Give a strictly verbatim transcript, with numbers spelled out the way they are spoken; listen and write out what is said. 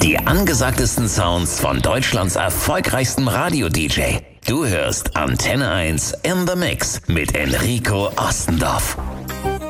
Die angesagtesten Sounds von Deutschlands erfolgreichstem Radio-D J. Du hörst Antenne eins in the Mix mit Enrico Ostendorf.